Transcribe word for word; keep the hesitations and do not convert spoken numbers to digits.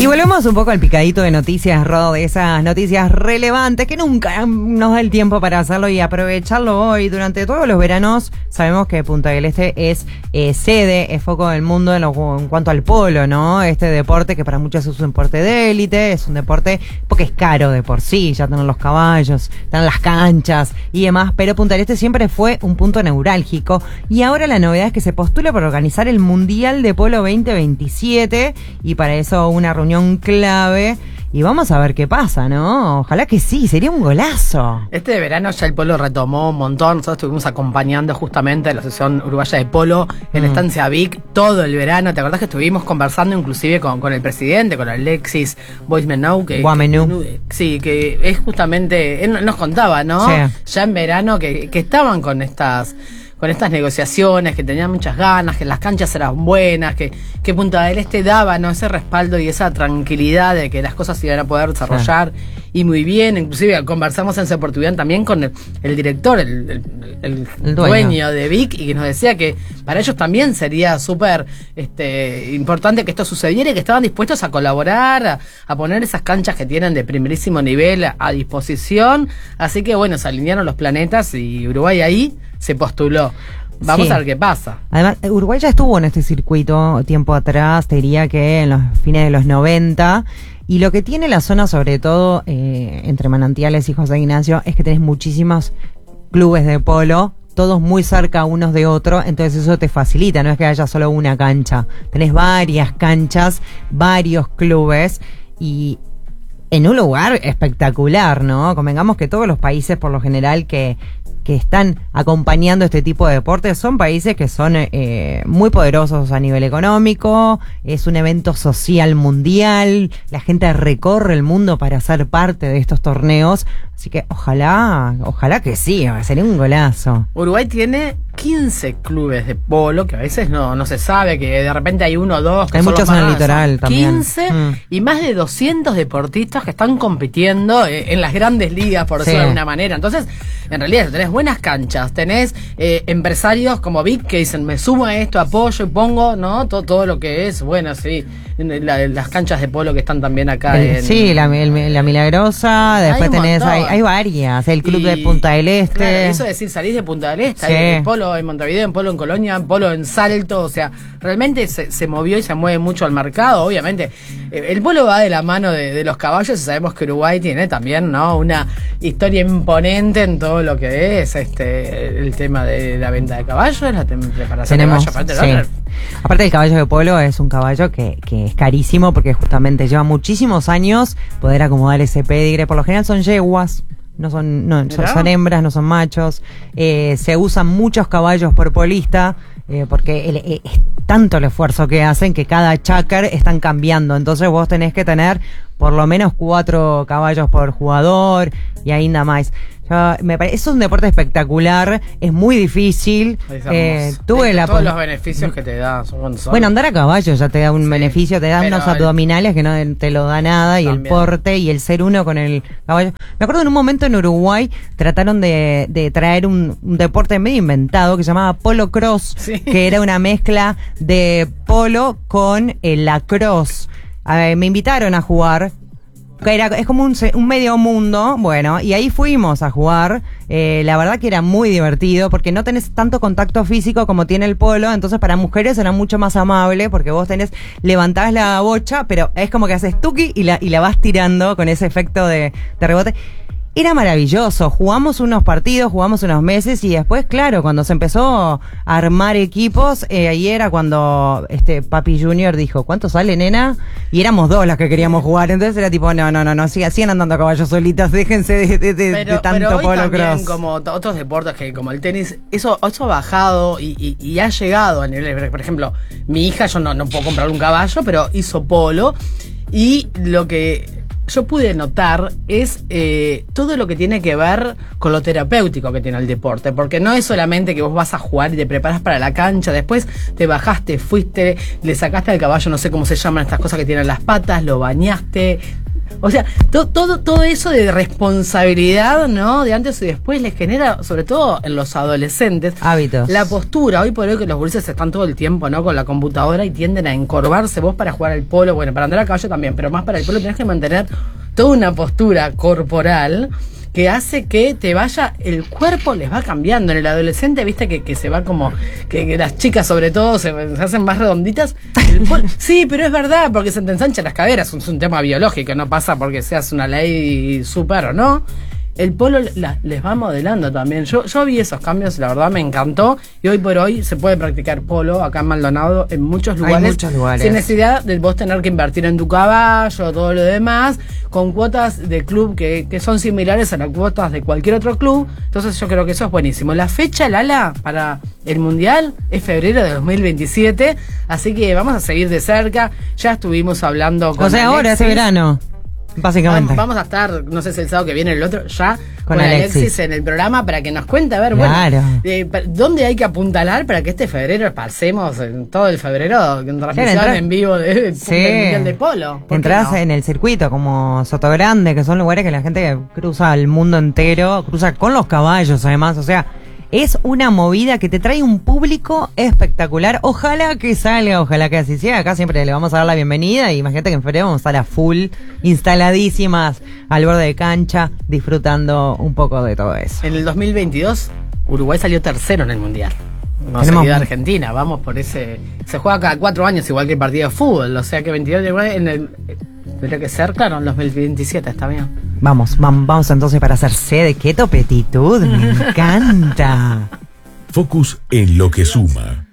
Y volvemos un poco al picadito de noticias, Ro, de esas noticias relevantes que nunca nos da el tiempo para hacerlo y aprovecharlo hoy. Durante todos los veranos sabemos que Punta del Este es eh, sede, es foco del mundo en, lo, en cuanto al polo, ¿no? Este deporte que para muchos es un deporte de élite, es un deporte porque es caro de por sí, ya tienen los caballos, están las canchas y demás, pero Punta del Este siempre fue un punto neurálgico y ahora la novedad es que se postula para organizar el Mundial de Polo veinte veintisiete y para eso una reunión clave y vamos a ver qué pasa, ¿no? Ojalá que sí, sería un golazo. Este verano ya el polo retomó un montón. Nosotros estuvimos acompañando justamente a la Asociación Uruguaya de Polo en la mm. estancia Vic todo el verano. ¿Te acordás que estuvimos conversando inclusive con, con el presidente, con Alexis Boismenou? Que, Guamenou. Que, sí, que es justamente, él nos contaba, ¿no? Sí. Ya en verano que, que estaban con estas... con estas negociaciones, que tenían muchas ganas, que las canchas eran buenas, que, que Punta del Este daba, ¿no?, ese respaldo y esa tranquilidad de que las cosas se iban a poder desarrollar sí. y muy bien. Inclusive conversamos en esa oportunidad también con el, el director, el, el, el, el dueño. dueño de Vic, y que nos decía que para ellos también sería súper este, importante que esto sucediera y que estaban dispuestos a colaborar, a, a poner esas canchas que tienen de primerísimo nivel a, a disposición. Así que bueno, se alinearon los planetas y Uruguay ahí se postuló. Vamos sí. a ver qué pasa. Además, Uruguay ya estuvo en este circuito tiempo atrás, te diría que en los fines de los noventa, y lo que tiene la zona, sobre todo eh, entre Manantiales y José Ignacio, es que tenés muchísimos clubes de polo, todos muy cerca unos de otros, entonces eso te facilita, no es que haya solo una cancha, tenés varias canchas, varios clubes, y en un lugar espectacular, ¿no? Convengamos que todos los países, por lo general, que que están acompañando este tipo de deportes son países que son eh, muy poderosos a nivel económico, es un evento social mundial, la gente recorre el mundo para ser parte de estos torneos, así que ojalá, ojalá que sí, sería un golazo. Uruguay tiene quince clubes de polo, que a veces no, no se sabe, que de repente hay uno o dos. Que hay son muchos en el litoral también. quince mm. y más de doscientos deportistas que están compitiendo eh, en las grandes ligas, por decirlo sí. de alguna manera. Entonces, en realidad, tenés buenas canchas, tenés eh, empresarios como Vic que dicen, me sumo a esto, apoyo y pongo, ¿no? Todo, todo lo que es, bueno, sí, la, las canchas de polo que están también acá. El, en, sí, la, el, la Milagrosa, después hay tenés, hay, hay varias, el Club y, de Punta del Este. Claro, eso es decir, salís de Punta del Este, sí. hay polo en Montevideo, en polo en Colonia, en polo en Salto, o sea, realmente se, se movió y se mueve mucho al mercado, obviamente. El polo va de la mano de, de los caballos y sabemos que Uruguay tiene también, ¿no?, una historia imponente en todo lo que es este el tema de la venta de caballos, la preparación Tenemos, de caballos. Aparte, sí. aparte el caballo de polo es un caballo que, que es carísimo porque justamente lleva muchísimos años poder acomodar ese pedigre. Por lo general son yeguas, no son, no, son, son hembras, no son machos. Eh, se usan muchos caballos por polista. Eh, porque el, el, es tanto el esfuerzo que hacen que cada chácar están cambiando, entonces vos tenés que tener por lo menos cuatro caballos por jugador y ahí nada más. Yo, me parece, es un deporte espectacular, es muy difícil. Eh, tuve la todos los beneficios que te da son, son. Bueno, andar a caballo ya te da un sí, beneficio, te da unos el, abdominales que no te lo da nada, y también el porte y el ser uno con el caballo. Me acuerdo en un momento en Uruguay trataron de, de traer un, un deporte medio inventado que se llamaba polo cross, sí. que era una mezcla de polo con el lacrosse. A ver, me invitaron a jugar. Era, es como un, un medio mundo, bueno, y ahí fuimos a jugar. Eh, la verdad que era muy divertido porque no tenés tanto contacto físico como tiene el polo, entonces para mujeres era mucho más amable porque vos tenés, levantás la bocha, pero es como que haces tuki y la, y la vas tirando con ese efecto de, de rebote. Era maravilloso, jugamos unos partidos, jugamos unos meses y después, claro, cuando se empezó a armar equipos, eh, ahí era cuando este Papi Junior dijo, ¿cuánto sale, nena? Y éramos dos las que queríamos jugar, entonces era tipo, no, no, no, no, sigan, sigan andando a caballos solitas, déjense de, de, de, pero, de tanto pero hoy polo también, cross. Como otros deportes que como el tenis, eso, eso ha bajado y, y, y ha llegado a niveles, por ejemplo, mi hija, yo no, no puedo comprarle un caballo, pero hizo polo y lo que yo pude notar es eh, todo lo que tiene que ver con lo terapéutico que tiene el deporte, porque no es solamente que vos vas a jugar y te preparas para la cancha, después te bajaste, fuiste, le sacaste al caballo, no sé cómo se llaman estas cosas que tienen las patas, lo bañaste, O sea, to, todo, todo eso de responsabilidad, ¿no? De antes y después les genera, sobre todo en los adolescentes, hábitos. La postura. Hoy por hoy que los gurises están todo el tiempo, ¿no? Con la computadora y tienden a encorvarse. Vos para jugar al polo, bueno, para andar a caballo también, pero más para el polo tenés que mantener toda una postura corporal que hace que te vaya, el cuerpo les va cambiando. En el adolescente, viste que, que se va como, que, que las chicas sobre todo se, se hacen más redonditas. El polo, sí, pero es verdad, porque se te ensanchan las caderas, es un tema biológico, no pasa porque seas una ley súper o no. El polo la, les va modelando también. Yo, yo vi esos cambios, la verdad me encantó. Y hoy por hoy se puede practicar polo acá en Maldonado en muchos lugares. Hay muchos lugares. Sin necesidad de vos tener que invertir en tu caballo, todo lo demás, con cuotas de club que, que son similares a las cuotas de cualquier otro club. Entonces yo creo que eso es buenísimo. La fecha, Lala, para el Mundial es febrero de dos mil veintisiete. Así que vamos a seguir de cerca. Ya estuvimos hablando con O sea, ahora, este verano. Básicamente. Vamos, vamos a estar, no sé si el sábado que viene el otro, ya con, con Alexis. Alexis en el programa para que nos cuente, a ver, claro. bueno, eh, dónde hay que apuntalar para que este febrero pasemos en todo el febrero en transmisión claro, en vivo de, de, sí. del Mundial de Polo. Entrás no? en el circuito como Sotogrande, que son lugares que la gente cruza el mundo entero, cruza con los caballos además, o sea, es una movida que te trae un público espectacular. Ojalá que salga, ojalá que así sea. Acá siempre le vamos a dar la bienvenida. Y imagínate que en febrero vamos a estar a full, instaladísimas al borde de cancha, disfrutando un poco de todo eso. En el dos mil veintidós, Uruguay salió tercero en el Mundial. No Tenemos... seguida Argentina, vamos por ese. Se juega cada cuatro años, igual que el partido de fútbol. O sea que veintidós de Uruguay en el. Tendría que ser, claro, en dos mil veintisiete, está bien. Vamos, vamos, vamos entonces para hacer sede. ¡Qué topetitud! ¡Me encanta! Focus en lo que suma.